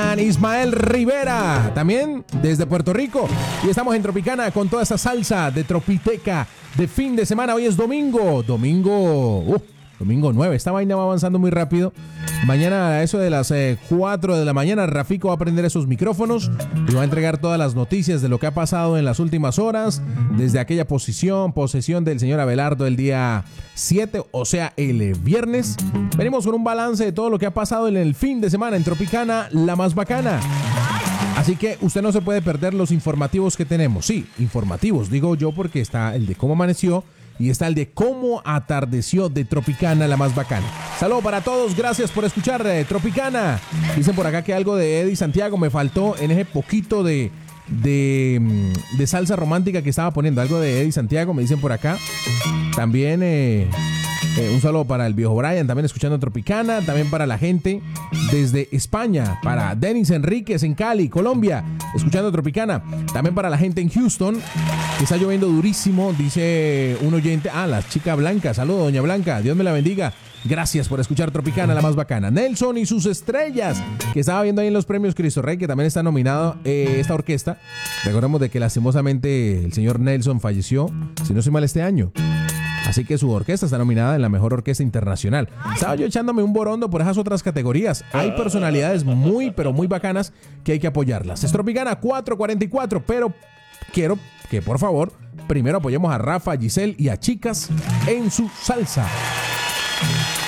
man Ismael Rivera, también desde Puerto Rico. Y estamos en Tropicana con toda esa salsa de tropiteca de fin de semana. Hoy es domingo 9. Esta vaina va avanzando muy rápido. Mañana a eso de las 4 de la mañana, Rafico va a prender esos micrófonos y va a entregar todas las noticias de lo que ha pasado en las últimas horas, desde aquella posesión del señor Abelardo el día 7, o sea, el viernes. Venimos con un balance de todo lo que ha pasado en el fin de semana en Tropicana, la más bacana. Así que usted no se puede perder los informativos que tenemos. Sí, informativos, digo yo, porque está el de cómo amaneció y está el de cómo atardeció de Tropicana, la más bacana. Saludos para todos, gracias por escuchar Tropicana. Dicen por acá que algo de Eddie Santiago me faltó en ese poquito de salsa romántica que estaba poniendo. Algo de Eddie Santiago, me dicen por acá. También un saludo para el viejo Brian, también escuchando Tropicana. También para la gente desde España, para Denis Enríquez en Cali, Colombia, escuchando Tropicana. También para la gente en Houston, que está lloviendo durísimo, dice un oyente. La chica Blanca, saludo doña Blanca, Dios me la bendiga. Gracias por escuchar Tropicana, la más bacana. Nelson y sus estrellas, que estaba viendo ahí en los premios Cristo Rey, que también está nominado esta orquesta. Recordemos de que lastimosamente el señor Nelson falleció, si no soy mal, este año. Así que su orquesta está nominada en la mejor orquesta internacional. Estaba yo echándome un borondo por esas otras categorías. Hay personalidades muy, pero muy bacanas que hay que apoyarlas. Es Tropicana 444, pero quiero que por favor primero apoyemos a Rafa, a Giselle y a Chicas en su salsa.